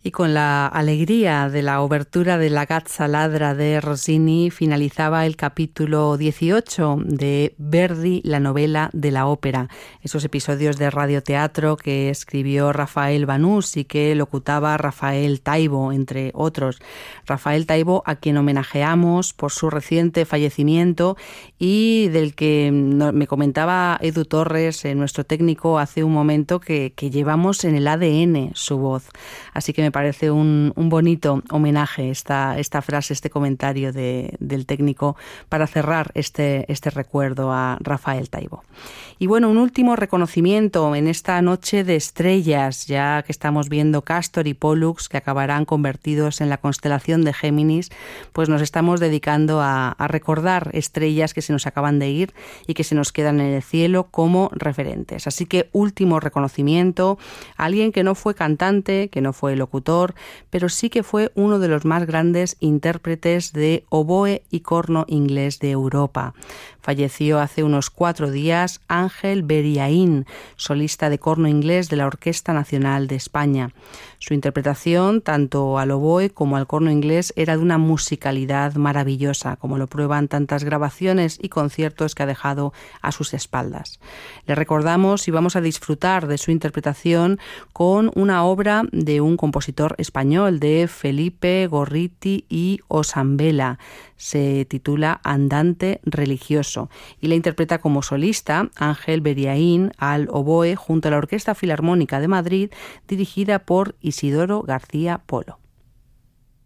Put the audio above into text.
Y con la alegría de la obertura de La Gazza Ladra de Rossini finalizaba el capítulo 18 de Verdi, la novela de la ópera. Esos episodios de radioteatro que escribió Rafael Banús y que locutaba Rafael Taibo, entre otros. Rafael Taibo, a quien homenajeamos por su reciente fallecimiento y del que me comentaba Edu Torres, nuestro técnico, hace un momento que llevamos en el ADN su voz. Así que me parece un bonito homenaje esta frase, este comentario del técnico para cerrar este recuerdo a Rafael Taibo. Y bueno, un último reconocimiento en esta noche de estrellas, ya que estamos viendo Castor y Pólux, que acabarán convertidos en la constelación de Géminis, pues nos estamos dedicando a recordar estrellas que se nos acaban de ir y que se nos quedan en el cielo como referentes. Así que último reconocimiento a alguien que no fue cantante, que no fue locutor, pero sí que fue uno de los más grandes intérpretes de oboe y corno inglés de Europa. Falleció hace unos 4 días Ángel Beriaín, solista de corno inglés de la Orquesta Nacional de España. Su interpretación, tanto al oboe como al corno inglés, era de una musicalidad maravillosa, como lo prueban tantas grabaciones y conciertos que ha dejado a sus espaldas. Le recordamos y vamos a disfrutar de su interpretación con una obra de un compositor español, de Felipe Gorriti y Osambela. Se titula Andante religioso y la interpreta como solista Ángel Beriaín al oboe junto a la Orquesta Filarmónica de Madrid, dirigida por Isidoro García Polo.